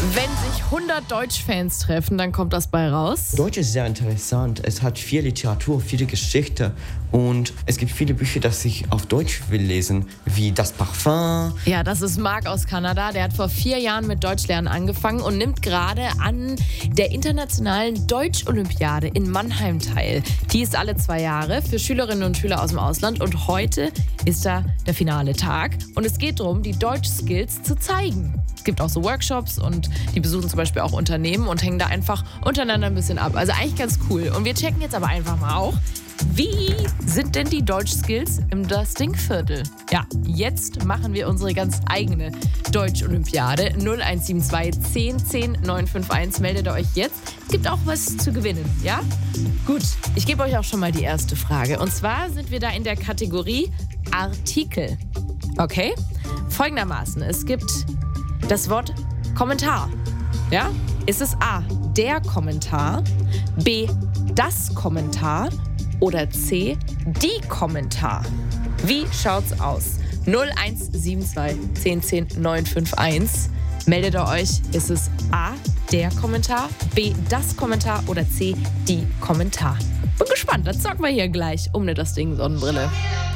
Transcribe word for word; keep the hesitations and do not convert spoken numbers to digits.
Wenn sich hundert Deutschfans treffen, dann kommt das bei raus. Deutsch ist sehr interessant. Es hat viel Literatur, viele Geschichte und es gibt viele Bücher, das ich auf Deutsch will lesen, wie Das Parfum. Ja, das ist Marc aus Kanada. Der hat vor vier Jahren mit Deutschlernen angefangen und nimmt gerade an der internationalen Deutsch-Olympiade in Mannheim teil. Die ist alle zwei Jahre für Schülerinnen und Schüler aus dem Ausland und heute ist da der finale Tag und es geht darum, die Deutsch-Skills zu zeigen. Es gibt auch so Workshops und die besuchen zum Beispiel auch Unternehmen und hängen da einfach untereinander ein bisschen ab. Also eigentlich ganz cool. Und wir checken jetzt aber einfach mal auch, wie sind denn die Deutsch-Skills im Das Ding-Viertel? Ja, jetzt machen wir unsere ganz eigene Deutsch-Olympiade. null eins sieben zwei zehn zehn neun fünf eins. Meldet euch jetzt. Es gibt auch was zu gewinnen, ja? Gut, ich gebe euch auch schon mal die erste Frage. Und zwar sind wir da in der Kategorie Artikel. Okay? Folgendermaßen, es gibt das Wort Kommentar. Ja? Ist es A, der Kommentar, B, das Kommentar oder C, die Kommentar? Wie schaut's aus? null eins sieben zwei zehn zehn neun fünf eins. Meldet ihr euch, ist es A, der Kommentar, B, das Kommentar oder C, die Kommentar? Bin gespannt, dann zocken wir hier gleich um eine Das Ding Sonnenbrille.